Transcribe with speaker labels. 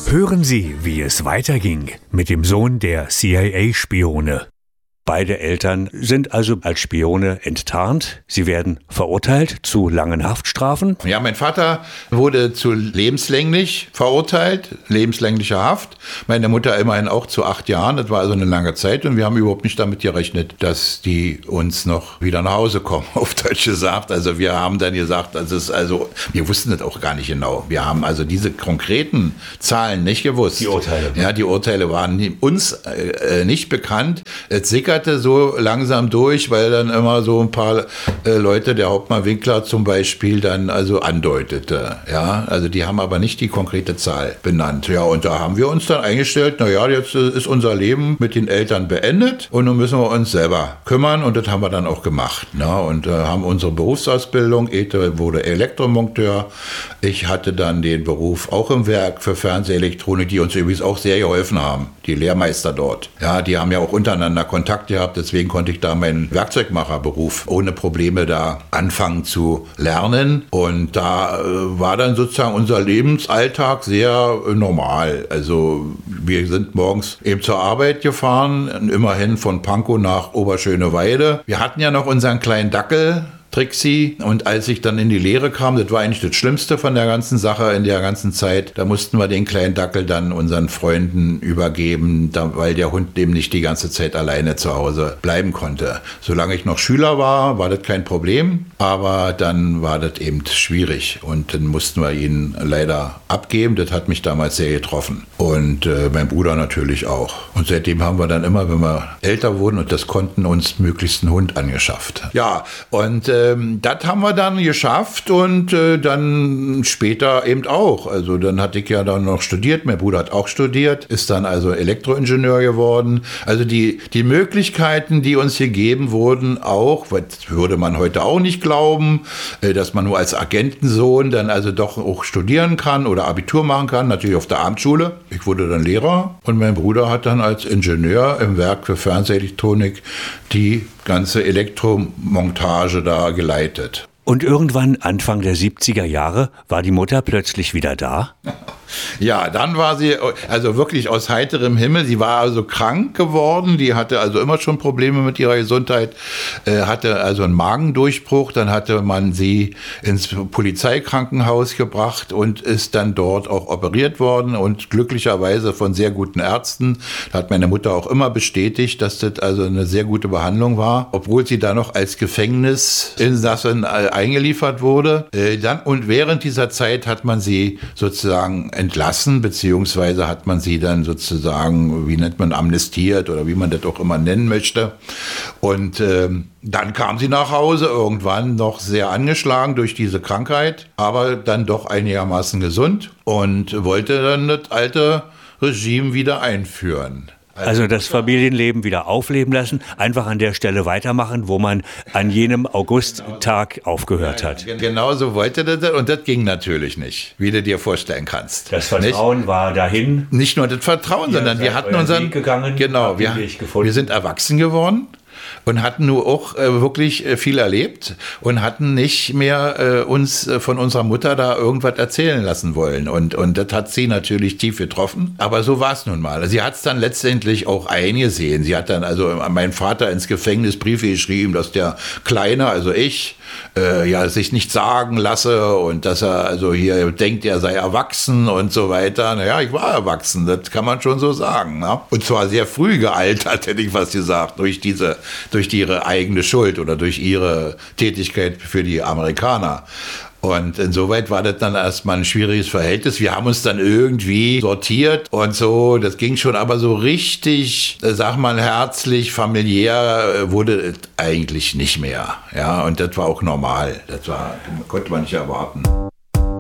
Speaker 1: Hören Sie, wie es weiterging mit dem Sohn der CIA-Spione. Beide Eltern sind also als Spione enttarnt. Sie werden verurteilt zu langen Haftstrafen.
Speaker 2: Ja, mein Vater wurde zu lebenslänglich verurteilt, lebenslängliche Haft. Meine Mutter immerhin auch zu 8 Jahren. Das war also eine lange Zeit und wir haben überhaupt nicht damit gerechnet, dass die uns noch wieder nach Hause kommen, auf Deutsch gesagt. Also wir haben dann gesagt, wir wussten das auch gar nicht genau. Wir haben also diese konkreten Zahlen nicht gewusst.
Speaker 1: Die Urteile.
Speaker 2: Ja, die Urteile waren uns nicht bekannt. Es sickerte so langsam durch, weil dann immer so ein paar Leute, der Hauptmann Winkler zum Beispiel, dann also andeutete. Ja, also die haben aber nicht die konkrete Zahl benannt. Ja, und da haben wir uns dann eingestellt, naja, jetzt ist unser Leben mit den Eltern beendet und nun müssen wir uns selber kümmern und das haben wir dann auch gemacht. Na, und haben unsere Berufsausbildung, Ete wurde Elektromonteur. Ich hatte dann den Beruf auch im Werk für Fernsehelektronik, die uns übrigens auch sehr geholfen haben, die Lehrmeister dort. Ja, die haben ja auch untereinander Kontakt gehabt, deswegen konnte ich da meinen Werkzeugmacherberuf ohne Probleme da anfangen zu lernen und da war dann sozusagen unser Lebensalltag sehr normal. Also wir sind morgens eben zur Arbeit gefahren, immerhin von Pankow nach Oberschöneweide. Wir hatten ja noch unseren kleinen Dackel, Trixie. Und als ich dann in die Lehre kam, das war eigentlich das Schlimmste von der ganzen Sache in der ganzen Zeit, da mussten wir den kleinen Dackel dann unseren Freunden übergeben, weil der Hund eben nicht die ganze Zeit alleine zu Hause bleiben konnte. Solange ich noch Schüler war, war das kein Problem, aber dann war das eben schwierig und dann mussten wir ihn leider abgeben. Das hat mich damals sehr getroffen und mein Bruder natürlich auch. Und seitdem haben wir dann immer, wenn wir älter wurden und das konnten, uns möglichst einen Hund angeschafft. Ja, und das haben wir dann geschafft und dann später eben auch. Also dann hatte ich ja dann noch studiert, mein Bruder hat auch studiert, ist dann also Elektroingenieur geworden. Also die Möglichkeiten, die uns gegeben wurden, auch, das würde man heute auch nicht glauben, dass man nur als Agentensohn dann also doch auch studieren kann oder Abitur machen kann, natürlich auf der Abendschule. Ich wurde dann Lehrer und mein Bruder hat dann als Ingenieur im Werk für Fernsehelektronik die ganze Elektromontage da geleitet.
Speaker 1: Und irgendwann, Anfang der 70er Jahre, war die Mutter plötzlich wieder da?
Speaker 2: Ja, dann war sie also wirklich aus heiterem Himmel. Sie war also krank geworden. Die hatte also immer schon Probleme mit ihrer Gesundheit, hatte also einen Magendurchbruch. Dann hatte man sie ins Polizeikrankenhaus gebracht und ist dann dort auch operiert worden und glücklicherweise von sehr guten Ärzten. Da hat meine Mutter auch immer bestätigt, dass das also eine sehr gute Behandlung war, obwohl sie da noch als Gefängnisinsassin eingeliefert wurde. Und während dieser Zeit hat man sie sozusagen entlassen, beziehungsweise hat man sie dann sozusagen, wie nennt man, amnestiert oder wie man das auch immer nennen möchte. Und dann kam sie nach Hause, irgendwann noch sehr angeschlagen durch diese Krankheit, aber dann doch einigermaßen gesund und wollte dann das alte Regime wieder einführen.
Speaker 1: Also das Familienleben wieder aufleben lassen, einfach an der Stelle weitermachen, wo man an jenem Augusttag aufgehört hat.
Speaker 2: Genau so wollte das und das ging natürlich nicht, wie du dir vorstellen kannst.
Speaker 1: Das Vertrauen war dahin.
Speaker 2: Nicht nur das Vertrauen, sondern wir hatten unseren
Speaker 1: Weg gegangen,
Speaker 2: genau, wir sind erwachsen geworden. Und hatten nur auch wirklich viel erlebt und hatten nicht mehr uns von unserer Mutter da irgendwas erzählen lassen wollen. Und das hat sie natürlich tief getroffen. Aber so war es nun mal. Sie hat es dann letztendlich auch eingesehen. Sie hat dann also meinen Vater ins Gefängnis Briefe geschrieben, dass der Kleine, also ich, sich nicht sagen lasse und dass er also hier denkt, er sei erwachsen und so weiter. Naja, ich war erwachsen, das kann man schon so sagen. Ne? Und zwar sehr früh gealtert, hätte ich was gesagt, durch ihre eigene Schuld oder durch ihre Tätigkeit für die Amerikaner. Und insoweit war das dann erstmal ein schwieriges Verhältnis. Wir haben uns dann irgendwie sortiert und so. Das ging schon, aber so richtig, sag mal, herzlich, familiär wurde es eigentlich nicht mehr. Ja, und das war auch normal. Konnte man nicht erwarten.